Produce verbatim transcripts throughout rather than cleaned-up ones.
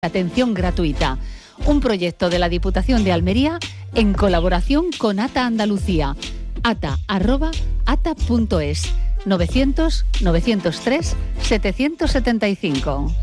Atención gratuita, un proyecto de la Diputación de Almería en colaboración con ATA Andalucía. ata arroba ata punto es novecientos novecientos tres setecientos setenta y cinco.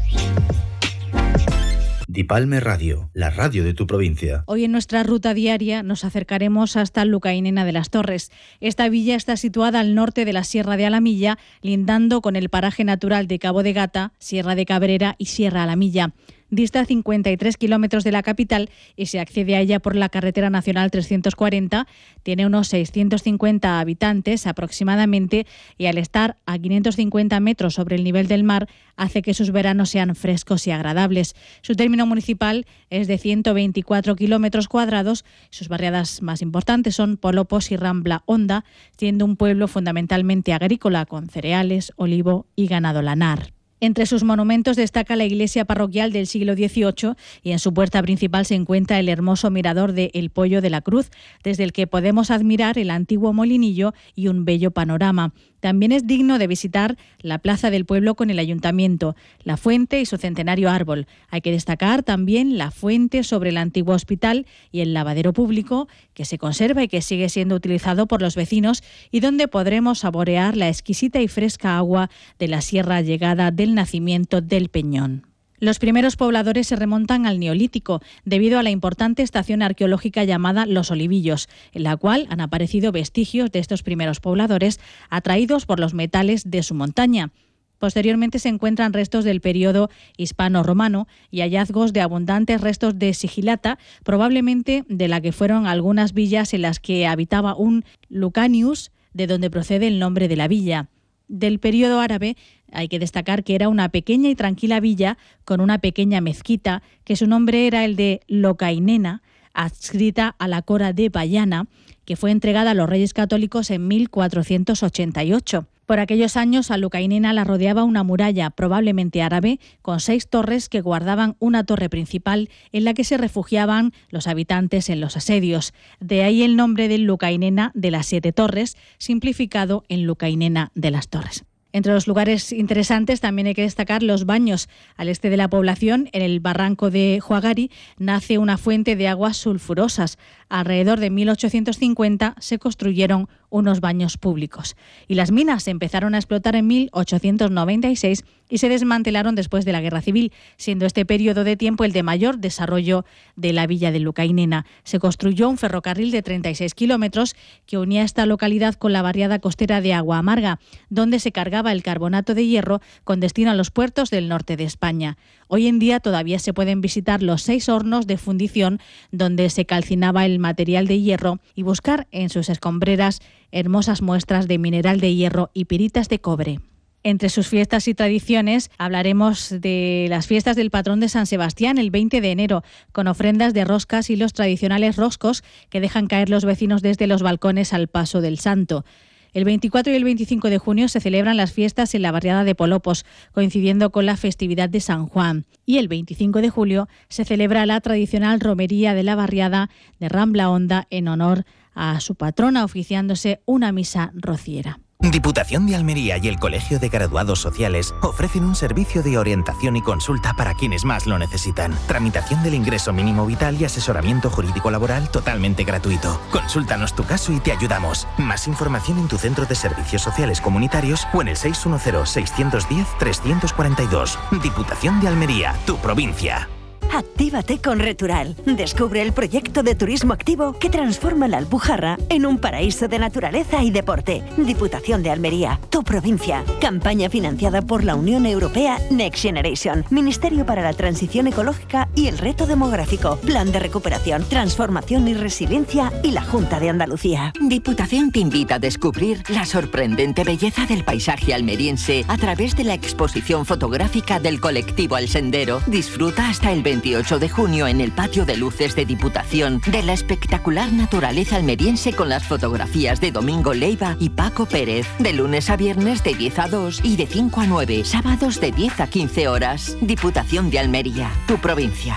Dipalme Radio, la radio de tu provincia. Hoy en nuestra ruta diaria nos acercaremos hasta Lucainena de las Torres. Esta villa está situada al norte de la Sierra de Alamilla, lindando con el paraje natural de Cabo de Gata, Sierra de Cabrera y Sierra Alamilla. Dista cincuenta y tres kilómetros de la capital y se accede a ella por la carretera nacional trescientos cuarenta. Tiene unos seiscientos cincuenta habitantes aproximadamente y al estar a quinientos cincuenta metros sobre el nivel del mar hace que sus veranos sean frescos y agradables. Su término municipal es de ciento veinticuatro kilómetros cuadrados. Sus barriadas más importantes son Polopos y Rambla Honda, siendo un pueblo fundamentalmente agrícola con cereales, olivo y ganado lanar. Entre sus monumentos destaca la iglesia parroquial del siglo dieciocho y en su puerta principal se encuentra el hermoso mirador de El Pollo de la Cruz, desde el que podemos admirar el antiguo molinillo y un bello panorama. También es digno de visitar la plaza del pueblo con el ayuntamiento, la fuente y su centenario árbol. Hay que destacar también la fuente sobre el antiguo hospital y el lavadero público que se conserva y que sigue siendo utilizado por los vecinos y donde podremos saborear la exquisita y fresca agua de la sierra llegada del nacimiento del Peñón. Los primeros pobladores se remontan al Neolítico, debido a la importante estación arqueológica llamada Los Olivillos, en la cual han aparecido vestigios de estos primeros pobladores atraídos por los metales de su montaña. Posteriormente se encuentran restos del periodo hispano-romano y hallazgos de abundantes restos de sigilata, probablemente de la que fueron algunas villas en las que habitaba un Lucanius, de donde procede el nombre de la villa. Del periodo árabe hay que destacar que era una pequeña y tranquila villa con una pequeña mezquita, que su nombre era el de Lucainena, adscrita a la cora de Bayana, que fue entregada a los Reyes Católicos en mil cuatrocientos ochenta y ocho. Por aquellos años a Lucainena la rodeaba una muralla, probablemente árabe, con seis torres que guardaban una torre principal en la que se refugiaban los habitantes en los asedios. De ahí el nombre de Lucainena de las Siete Torres, simplificado en Lucainena de las Torres. Entre los lugares interesantes también hay que destacar los baños. Al este de la población, en el barranco de Huagari, nace una fuente de aguas sulfurosas. Alrededor de mil ochocientos cincuenta se construyeron unos baños públicos. Y las minas se empezaron a explotar en mil ochocientos noventa y seis y se desmantelaron después de la Guerra Civil, siendo este periodo de tiempo el de mayor desarrollo de la villa de Lucainena. Se construyó un ferrocarril de treinta y seis kilómetros que unía esta localidad con la barriada costera de Agua Amarga, donde se cargaba el carbonato de hierro con destino a los puertos del norte de España. Hoy en día todavía se pueden visitar los seis hornos de fundición donde se calcinaba el material de hierro y buscar en sus escombreras hermosas muestras de mineral de hierro y piritas de cobre. Entre sus fiestas y tradiciones hablaremos de las fiestas del patrón de San Sebastián el veinte de enero, con ofrendas de roscas y los tradicionales roscos que dejan caer los vecinos desde los balcones al paso del santo. El veinticuatro y el veinticinco de junio se celebran las fiestas en la barriada de Polopos, coincidiendo con la festividad de San Juan. Y el veinticinco de julio se celebra la tradicional romería de la barriada de Rambla Honda en honor a su patrona, oficiándose una misa rociera. Diputación de Almería y el Colegio de Graduados Sociales ofrecen un servicio de orientación y consulta para quienes más lo necesitan. Tramitación del ingreso mínimo vital y asesoramiento jurídico laboral totalmente gratuito. Consúltanos tu caso y te ayudamos. Más información en tu centro de servicios sociales comunitarios o en el seis uno cero, seis uno cero, tres cuatro dos. Diputación de Almería, tu provincia. Actívate con Retural. Descubre el proyecto de turismo activo que transforma la Alpujarra en un paraíso de naturaleza y deporte. Diputación de Almería, tu provincia. Campaña financiada por la Unión Europea Next Generation, Ministerio para la Transición Ecológica y el Reto Demográfico, Plan de Recuperación, Transformación y Resiliencia y la Junta de Andalucía. Diputación te invita a descubrir la sorprendente belleza del paisaje almeriense a través de la exposición fotográfica del colectivo El Sendero. Disfruta hasta el veintiocho de junio en el patio de luces de Diputación de la espectacular naturaleza almeriense con las fotografías de Domingo Leiva y Paco Pérez, de lunes a viernes de diez a dos y de cinco a nueve, sábados de diez a quince horas. Diputación de Almería, tu provincia.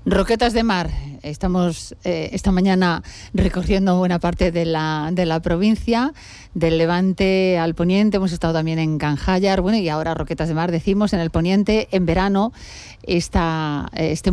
Roquetas de Mar. Estamos eh, esta mañana recorriendo buena parte de la, de la provincia, del Levante al Poniente. Hemos estado también en Canjallar, bueno, y ahora Roquetas de Mar, decimos, en el Poniente. En verano, esta, este